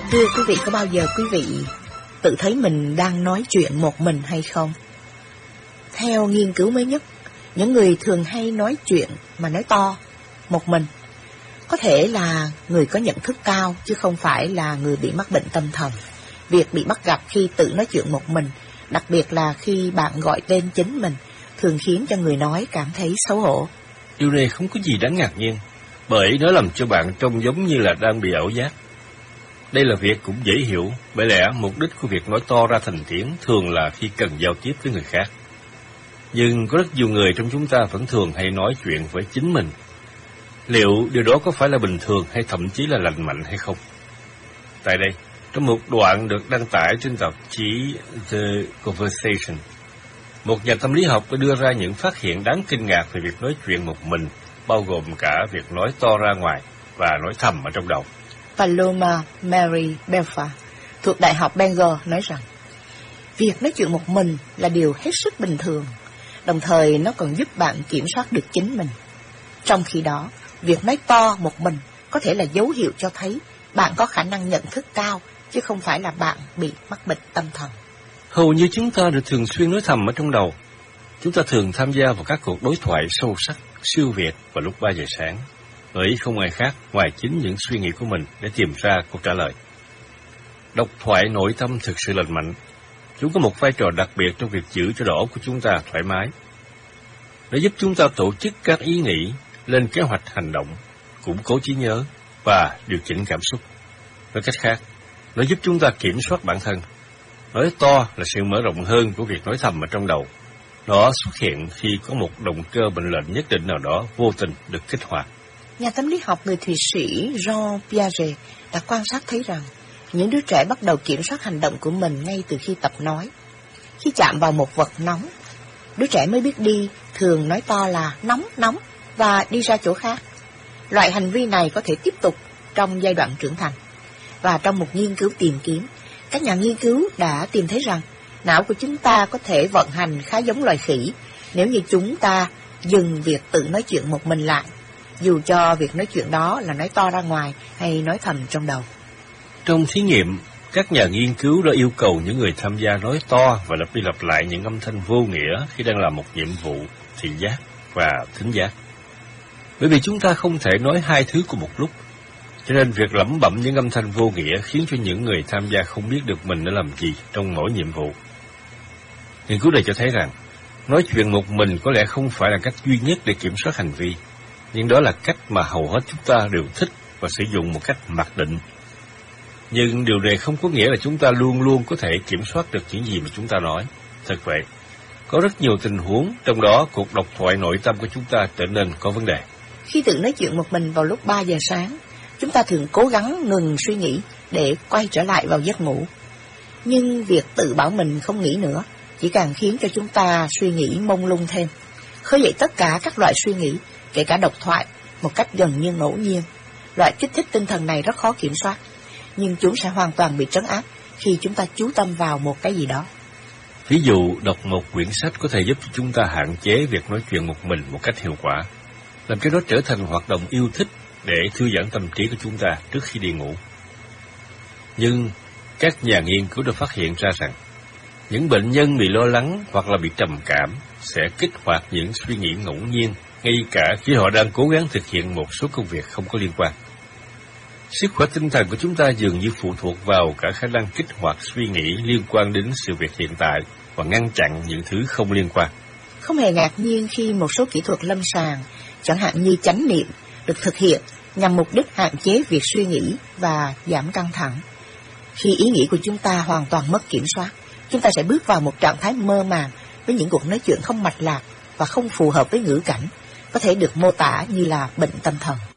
Thưa quý vị, có bao giờ quý vị tự thấy mình đang nói chuyện một mình hay không? Theo nghiên cứu mới nhất, những người thường hay nói chuyện mà nói to một mình có thể là người có nhận thức cao, chứ không phải là người bị mắc bệnh tâm thần. Việc bị bắt gặp khi tự nói chuyện một mình, đặc biệt là khi bạn gọi tên chính mình, thường khiến cho người nói cảm thấy xấu hổ. Điều này không có gì đáng ngạc nhiên, bởi nó làm cho bạn trông giống như là đang bị ảo giác. Đây là việc cũng dễ hiểu, bởi lẽ mục đích của việc nói to ra thành tiếng thường là khi cần giao tiếp với người khác. Nhưng có rất nhiều người trong chúng ta vẫn thường hay nói chuyện với chính mình. Liệu điều đó có phải là bình thường hay thậm chí là lành mạnh hay không? Tại đây, trong một đoạn được đăng tải trên tạp chí The Conversation, một nhà tâm lý học đã đưa ra những phát hiện đáng kinh ngạc về việc nói chuyện một mình, bao gồm cả việc nói to ra ngoài và nói thầm ở trong đầu. Paloma Mary Belfa thuộc Đại học Bangor nói rằng việc nói chuyện một mình là điều hết sức bình thường, đồng thời nó còn giúp bạn kiểm soát được chính mình. Trong khi đó, việc nói to một mình có thể là dấu hiệu cho thấy bạn có khả năng nhận thức cao, chứ không phải là bạn bị mắc bệnh tâm thần. Hầu như chúng ta được thường xuyên nói thầm ở trong đầu. Chúng ta thường tham gia vào các cuộc đối thoại sâu sắc, siêu việt vào lúc 3 giờ sáng, bởi không ai khác ngoài chính những suy nghĩ của mình để tìm ra câu trả lời. Độc thoại nội tâm thực sự lành mạnh. Chúng có một vai trò đặc biệt trong việc giữ cho đầu óc của chúng ta thoải mái. Nó giúp chúng ta tổ chức các ý nghĩ, lên kế hoạch hành động, củng cố trí nhớ và điều chỉnh cảm xúc. Nói cách khác, nó giúp chúng ta kiểm soát bản thân. Nói to là sự mở rộng hơn của việc nói thầm ở trong đầu. Nó xuất hiện khi có một động cơ bệnh lệnh nhất định nào đó vô tình được kích hoạt. Nhà tâm lý học người Thụy Sĩ Jean Piaget đã quan sát thấy rằng những đứa trẻ bắt đầu kiểm soát hành động của mình ngay từ khi tập nói. Khi chạm vào một vật nóng, đứa trẻ mới biết đi, thường nói to là nóng, nóng và đi ra chỗ khác. Loại hành vi này có thể tiếp tục trong giai đoạn trưởng thành. Và trong một nghiên cứu tìm kiếm, các nhà nghiên cứu đã tìm thấy rằng não của chúng ta có thể vận hành khá giống loài khỉ nếu như chúng ta dừng việc tự nói chuyện một mình lại, dù cho việc nói chuyện đó là nói to ra ngoài hay nói thầm trong đầu. Trong thí nghiệm, các nhà nghiên cứu đã yêu cầu những người tham gia nói to và lặp đi lặp lại những âm thanh vô nghĩa khi đang làm một nhiệm vụ thị giác và thính giác. Bởi vì chúng ta không thể nói hai thứ cùng một lúc, cho nên việc lẩm bẩm những âm thanh vô nghĩa khiến cho những người tham gia không biết được mình đã làm gì trong mỗi nhiệm vụ. Nghiên cứu này cho thấy rằng, nói chuyện một mình có lẽ không phải là cách duy nhất để kiểm soát hành vi, nhưng đó là cách mà hầu hết chúng ta đều thích và sử dụng một cách mặc định. Nhưng điều này không có nghĩa là chúng ta luôn luôn có thể kiểm soát được những gì mà chúng ta nói. Thật vậy, có rất nhiều tình huống, trong đó cuộc độc thoại nội tâm của chúng ta trở nên có vấn đề. Khi tự nói chuyện một mình vào lúc 3 giờ sáng, chúng ta thường cố gắng ngừng suy nghĩ để quay trở lại vào giấc ngủ. Nhưng việc tự bảo mình không nghĩ nữa chỉ càng khiến cho chúng ta suy nghĩ mông lung thêm, khơi dậy tất cả các loại suy nghĩ, kể cả độc thoại, một cách gần như ngẫu nhiên. Loại kích thích tinh thần này rất khó kiểm soát, nhưng chúng sẽ hoàn toàn bị trấn áp khi chúng ta chú tâm vào một cái gì đó. Ví dụ, đọc một quyển sách có thể giúp chúng ta hạn chế việc nói chuyện một mình một cách hiệu quả, làm cho nó trở thành hoạt động yêu thích để thư giãn tâm trí của chúng ta trước khi đi ngủ. Nhưng các nhà nghiên cứu đã phát hiện ra rằng những bệnh nhân bị lo lắng hoặc là bị trầm cảm sẽ kích hoạt những suy nghĩ ngẫu nhiên ngay cả khi họ đang cố gắng thực hiện một số công việc không có liên quan. Sức khỏe tinh thần của chúng ta dường như phụ thuộc vào cả khả năng kích hoạt suy nghĩ liên quan đến sự việc hiện tại và ngăn chặn những thứ không liên quan. Không hề ngạc nhiên khi một số kỹ thuật lâm sàng, chẳng hạn như chánh niệm, được thực hiện nhằm mục đích hạn chế việc suy nghĩ và giảm căng thẳng. Khi ý nghĩ của chúng ta hoàn toàn mất kiểm soát, chúng ta sẽ bước vào một trạng thái mơ màng với những cuộc nói chuyện không mạch lạc và không phù hợp với ngữ cảnh, có thể được mô tả như là bệnh tâm thần.